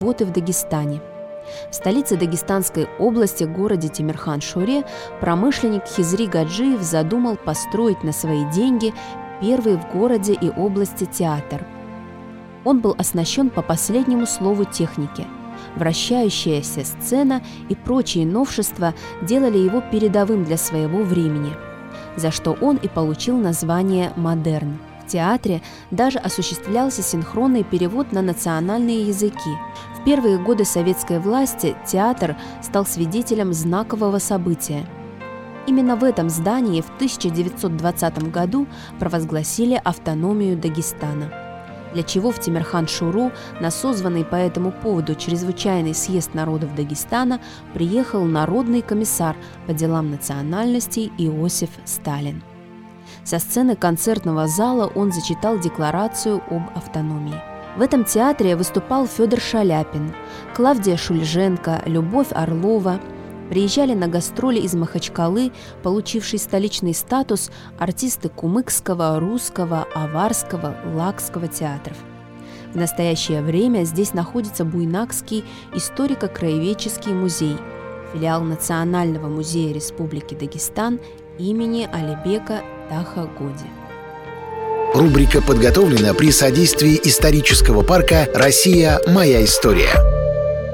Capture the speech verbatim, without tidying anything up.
работы в Дагестане. В столице Дагестанской области, городе Темирхан-Шуре, промышленник Хизри Гаджиев задумал построить на свои деньги первый в городе и области театр. Он был оснащен по последнему слову техники. Вращающаяся сцена и прочие новшества делали его передовым для своего времени, за что он и получил название «Модерн». В театре даже осуществлялся синхронный перевод на национальные языки. В первые годы советской власти театр стал свидетелем знакового события. Именно в этом здании в тысяча девятьсот двадцатом году провозгласили автономию Дагестана, для чего в Темирхан-Шуру на созванный по этому поводу чрезвычайный съезд народов Дагестана приехал народный комиссар по делам национальностей Иосиф Сталин. Со сцены концертного зала он зачитал декларацию об автономии. В этом театре выступал Федор Шаляпин, Клавдия Шульженко, Любовь Орлова. Приезжали на гастроли из Махачкалы, получивший столичный статус, артисты Кумыкского, Русского, Аварского, Лакского театров. В настоящее время здесь находится Буйнакский историко-краеведческий музей, филиал Национального музея Республики Дагестан имени Алибека Таха-Годи. Рубрика подготовлена при содействии исторического парка «Россия. Моя история».